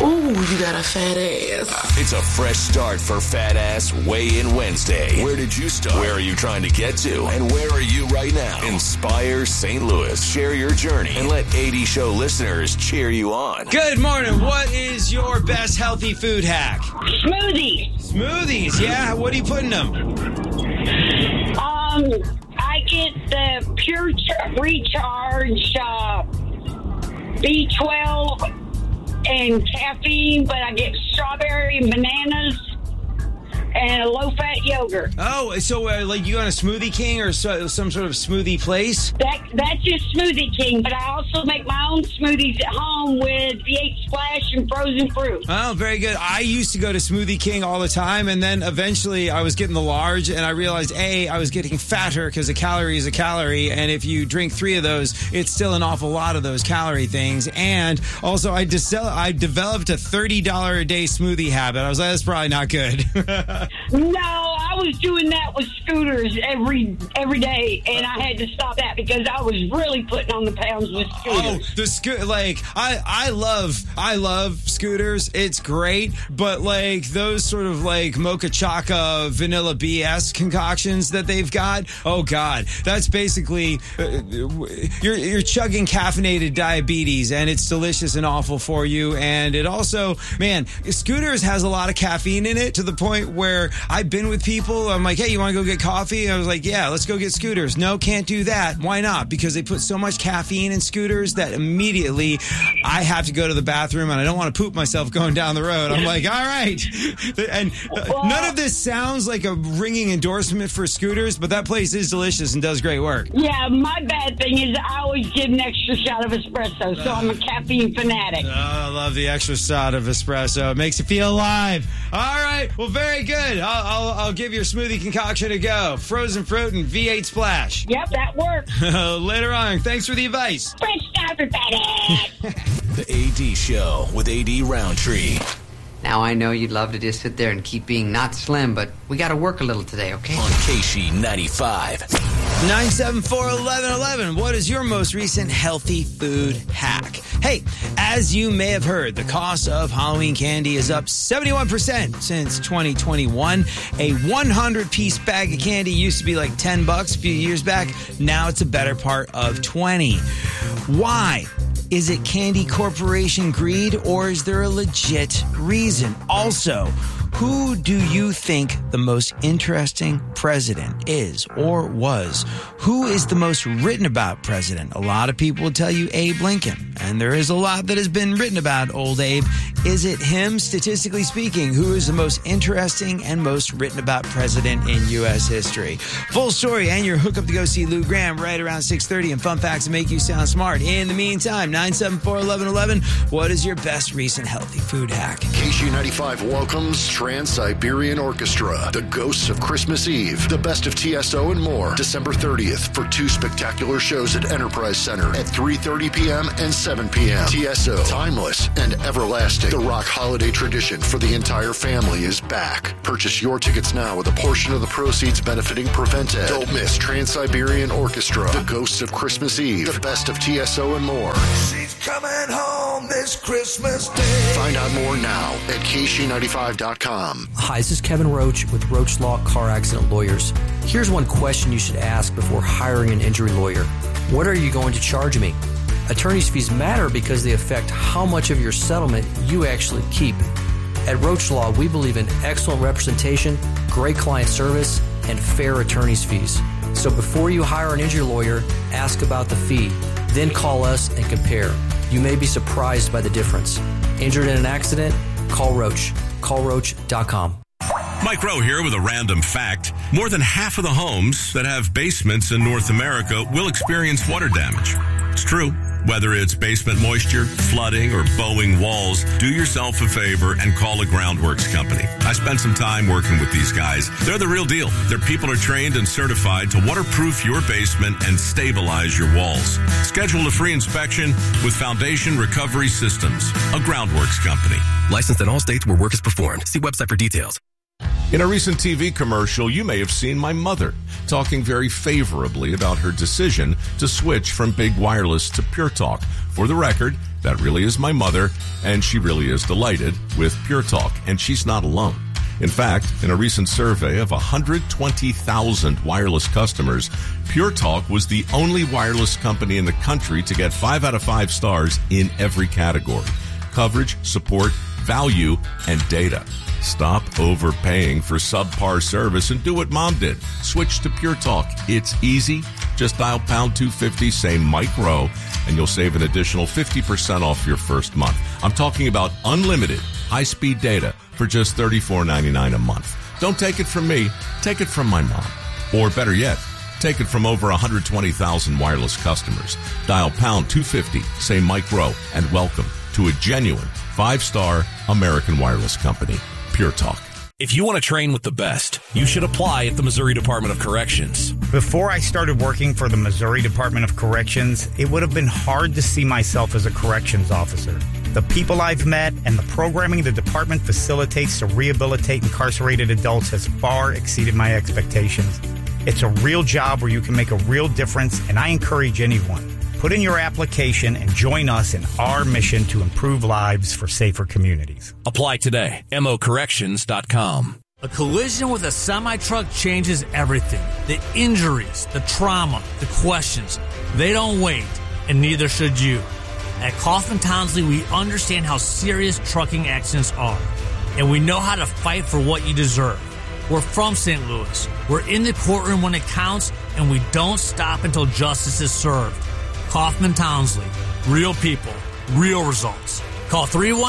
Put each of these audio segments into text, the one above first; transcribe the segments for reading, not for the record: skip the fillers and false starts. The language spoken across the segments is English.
Ooh, you got a fat ass. It's a fresh start for Fat Ass Weigh-In Wednesday. Where did you start? Where are you trying to get to? And where are you right now? Inspire St. Louis. Share your journey and let AD Show listeners cheer you on. Good morning. What is your best healthy food hack? Smoothies, yeah? What are you putting in them? I get the Pure Recharge B12 and caffeine, but I get strawberry and bananas and a low-fat yogurt. Oh, so like you on a Smoothie King or some sort of smoothie place? That's just Smoothie King, but I also make my own smoothies at home with V8 Splash and frozen fruit. Oh, very good. I used to go to Smoothie King all the time, and then eventually I was getting the large, and I realized, I was getting fatter because a calorie is a calorie, and if you drink 3 of those, it's still an awful lot of those calorie things. And also, I developed a $30 a day smoothie habit. I was like, that's probably not good. No, I was doing that with scooters every day, and I had to stop that because I was really putting on the pounds with scooters. I love scooters. It's great, but like those sort of like Mocha Choca Vanilla BS concoctions that they've got. Oh God, that's basically you're chugging caffeinated diabetes, and it's delicious and awful for you. And it also, man, scooters has a lot of caffeine in it to the point where I've been with people. I'm like, hey, you want to go get coffee? I was like, yeah, let's go get scooters. No, can't do that. Why not? Because they put so much caffeine in scooters that immediately I have to go to the bathroom and I don't want to poop myself going down the road. I'm like, all right. And none of this sounds like a ringing endorsement for scooters, but that place is delicious and does great work. Yeah, my bad thing is I always get an extra shot of espresso, so I'm a caffeine fanatic. Oh, I love the extra shot of espresso. It makes you feel alive. All right. Well, very good. I'll give your smoothie concoction a go. Frozen fruit and V8 Splash. Yep, that works. Later on. Thanks for the advice. French stop, everybody. The AD Show with AD Roundtree. Now, I know you'd love to just sit there and keep being not slim, but we got to work a little today, okay? On KC95. 974-1111. What is your most recent healthy food hack? Hey, as you may have heard, the cost of Halloween candy is up 71% since 2021. A 100-piece bag of candy used to be like $10 a few years back. Now it's a better part of $20. Why? Is it Candy Corporation greed, or is there a legit reason? Also, who do you think the most interesting president is or was? Who is the most written about president? A lot of people will tell you Abe Lincoln, and there is a lot that has been written about old Abe. Is it him, statistically speaking? Who is the most interesting and most written about president in U.S. history? Full story and your hookup to go see Lou Graham right around 6:30 and fun facts to make you sound smart. In the meantime, 974-1111, what is your best recent healthy food hack? KC95 welcomes Trans-Siberian Orchestra, The Ghosts of Christmas Eve, the best of TSO and more, December 30th for 2 spectacular shows at Enterprise Center at 3:30 p.m. and 7 p.m. TSO, timeless and everlasting. The rock holiday tradition for the entire family is back. Purchase your tickets now with a portion of the proceeds benefiting Prevented. Don't miss Trans-Siberian Orchestra, The Ghosts of Christmas Eve, the best of TSO and more. She's coming home this Christmas Day. Find out more now at KC95.com. Hi, this is Kevin Roach with Roach Law Car Accident Lawyers. Here's one question you should ask before hiring an injury lawyer. What are you going to charge me? Attorney's fees matter because they affect how much of your settlement you actually keep. At Roach Law, we believe in excellent representation, great client service, and fair attorney's fees. So before you hire an injury lawyer, ask about the fee. Then call us and compare. You may be surprised by the difference. Injured in an accident? Call Roach. CallRoach.com. Mike Rowe here with a random fact. More than half of the homes that have basements in North America will experience water damage. It's true. Whether it's basement moisture, flooding, or bowing walls, do yourself a favor and call a Groundworks company. I spent some time working with these guys. They're the real deal. Their people are trained and certified to waterproof your basement and stabilize your walls. Schedule a free inspection with Foundation Recovery Systems, a Groundworks company. Licensed in all states where work is performed. See website for details. In a recent TV commercial, you may have seen my mother talking very favorably about her decision to switch from Big Wireless to Pure Talk. For the record, that really is my mother, and she really is delighted with Pure Talk, and she's not alone. In fact, in a recent survey of 120,000 wireless customers, Pure Talk was the only wireless company in the country to get 5 out of 5 stars in every category: coverage, support, value, and data. Stop overpaying for subpar service and do what Mom did. Switch to Pure Talk. It's easy. Just dial pound 250, say Mike Rowe, and you'll save an additional 50% off your first month. I'm talking about unlimited high-speed data for just $34.99 a month. Don't take it from me. Take it from my mom. Or better yet, take it from over 120,000 wireless customers. Dial pound 250, say Mike Rowe, and welcome to a genuine 5-star American wireless company. Pure Talk. If you want to train with the best, you should apply at the Missouri Department of Corrections. Before I started working for the Missouri Department of Corrections, it would have been hard to see myself as a corrections officer. The people I've met and the programming the department facilitates to rehabilitate incarcerated adults has far exceeded my expectations. It's a real job where you can make a real difference, and I encourage anyone. Put in your application and join us in our mission to improve lives for safer communities. Apply today. mocorrections.com. A collision with a semi-truck changes everything. The injuries, the trauma, the questions. They don't wait, and neither should you. At Kaufman Townsley, we understand how serious trucking accidents are, and we know how to fight for what you deserve. We're from St. Louis. We're in the courtroom when it counts, and we don't stop until justice is served. Kaufman Townsley. Real people. Real results. Call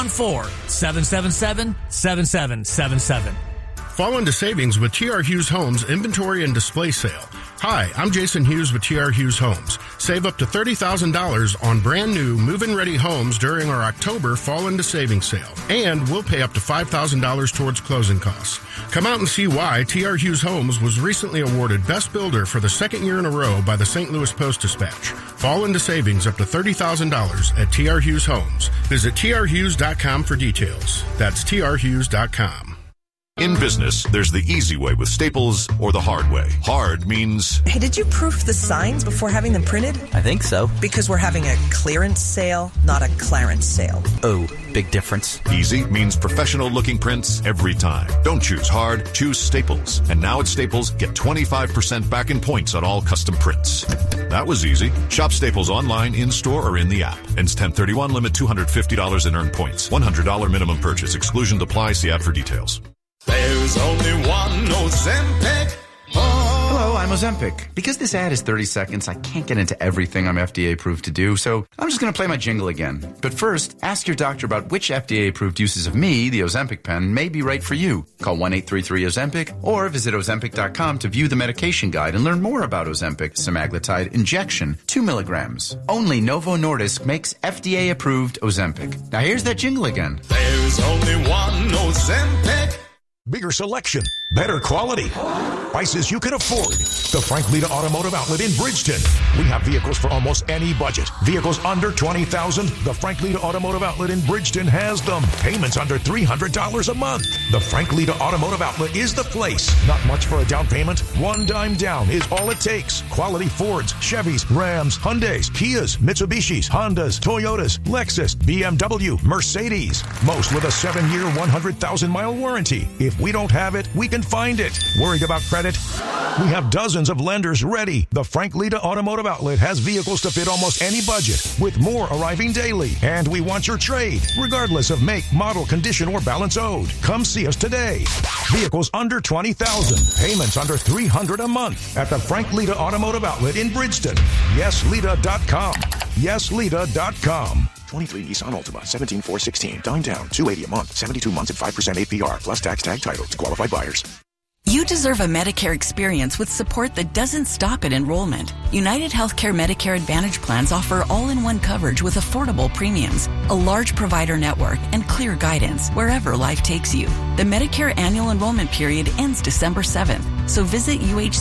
314-777-7777. Fall into savings with TR Hughes Homes Inventory and Display Sale. Hi, I'm Jason Hughes with TR Hughes Homes. Save up to $30,000 on brand new move-in ready homes during our October Fall into Savings Sale. And we'll pay up to $5,000 towards closing costs. Come out and see why TR Hughes Homes was recently awarded Best Builder for the second year in a row by the St. Louis Post-Dispatch. Fall into savings up to $30,000 at TR Hughes Homes. Visit trhughes.com for details. That's trhughes.com. In business, there's the easy way with Staples or the hard way. Hard means... Hey, did you proof the signs before having them printed? I think so. Because we're having a clearance sale, not a Clarence sale. Oh, big difference. Easy means professional-looking prints every time. Don't choose hard, choose Staples. And now at Staples, get 25% back in points on all custom prints. That was easy. Shop Staples online, in-store, or in the app. Ends 10/31, limit $250 in earned points. $100 minimum purchase. Exclusion apply. See ad for details. There's only one Ozempic. Hello, I'm Ozempic. Because this ad is 30 seconds, I can't get into everything I'm FDA approved to do, so I'm just going to play my jingle again. But first, ask your doctor about which FDA approved uses of me, the Ozempic pen, may be right for you. Call 1-833-OZEMPIC or visit Ozempic.com to view the medication guide and learn more about Ozempic semaglutide injection, 2 milligrams. Only Novo Nordisk makes FDA approved Ozempic. Now here's that jingle again. There's only one Ozempic. Bigger selection, better quality, prices you can afford. The Frank Lita Automotive Outlet in Bridgeton. We have vehicles for almost any budget. Vehicles under $20,000. The Frank Lita Automotive Outlet in Bridgeton has them. Payments under $300 a month. The Frank Lita Automotive Outlet is the place. Not much for a down payment. $1 dime down is all it takes. Quality Fords, Chevys, Rams, Hyundais, Kias, Mitsubishis, Hondas, Toyotas, Lexus, BMW, Mercedes. Most with a 7-year, 100,000-mile warranty. If we don't have it, we can find it. Worried about credit? We have dozens of lenders ready. The Frank Lita Automotive Outlet has vehicles to fit almost any budget, with more arriving daily. And we want your trade, regardless of make, model, condition, or balance owed. Come see us today. Vehicles under $20,000. Payments under $300 a month at the Frank Lita Automotive Outlet in Bridgeton. YesLita.com. YesLita.com. 23 Nissan Altima, 17,416. Dime down, $280 a month, 72 months at 5% APR, plus tax tag title to qualified buyers. You deserve a Medicare experience with support that doesn't stop at enrollment. United Healthcare Medicare Advantage plans offer all-in-one coverage with affordable premiums, a large provider network, and clear guidance wherever life takes you. The Medicare annual enrollment period ends December 7th, so visit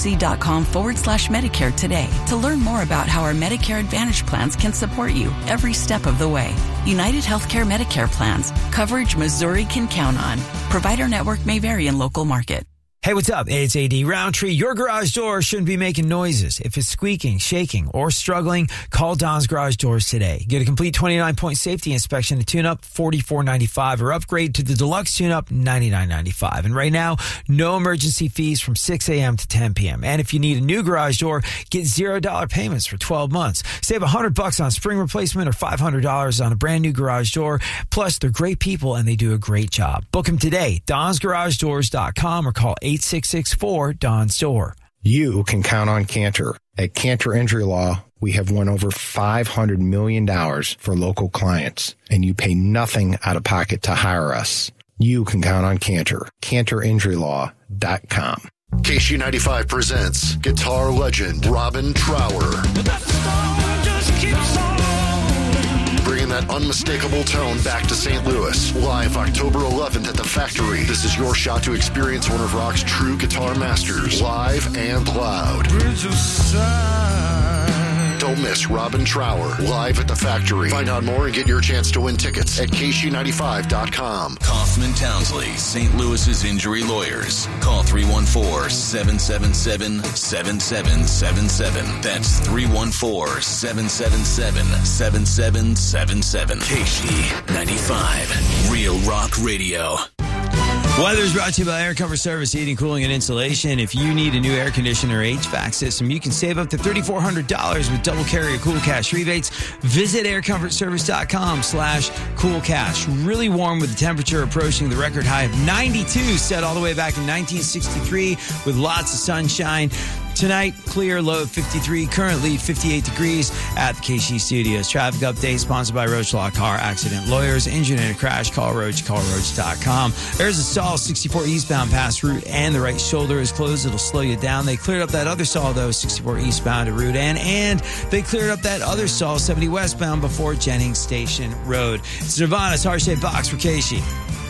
uhc.com/Medicare today to learn more about how our Medicare Advantage plans can support you every step of the way. United Healthcare Medicare plans, coverage Missouri can count on. Provider network may vary in local market. Hey, what's up? It's AD Roundtree. Your garage door shouldn't be making noises. If it's squeaking, shaking, or struggling, call Don's Garage Doors today. Get a complete 29-point safety inspection and tune-up, $44.95, or upgrade to the deluxe tune-up, $99.95. And right now, no emergency fees from 6 a.m. to 10 p.m. And if you need a new garage door, get $0 payments for 12 months. Save $100 on spring replacement or $500 on a brand new garage door. Plus, they're great people and they do a great job. Book them today, donsgaragedoors.com, or call 866-4-DONS-DOOR. You can count on Cantor. At Cantor Injury Law, we have won over $500 million for local clients, and you pay nothing out of pocket to hire us. You can count on Cantor. CantorInjuryLaw.com. KC95 presents guitar legend Robin Trower. Bringing that unmistakable tone back to St. Louis. Live October 11th at the Factory. This is your shot to experience one of rock's true guitar masters. Live and loud. Don't miss Robin Trower. Live at the Factory. Find out more and get your chance to win tickets at KC95.com. Kaufman Townsley, St. Louis's injury lawyers. Call 314-777-7777. That's 314-777-7777. KC95, Real Rock Radio. Weather is brought to you by Air Comfort Service Heating, Cooling, and Insulation. If you need a new air conditioner or HVAC system, you can save up to $3,400 with double carrier Cool Cash rebates. Visit aircomfortservice.com/Cool Cash. Really warm with the temperature approaching the record high of 92, set all the way back in 1963 with lots of sunshine. Tonight, clear, low of 53, currently 58 degrees at the KC Studios. Traffic update sponsored by Roach Law Car Accident Lawyers. Injured in a crash, call Roach, callroach.com. There's a stall 64 eastbound past Route N. The right shoulder is closed. It'll slow you down. They cleared up that other stall, though, 64 eastbound to Route N. And they cleared up that other stall, 70 westbound before Jennings Station Road. It's Nirvana's Heart Shaped Box for KC.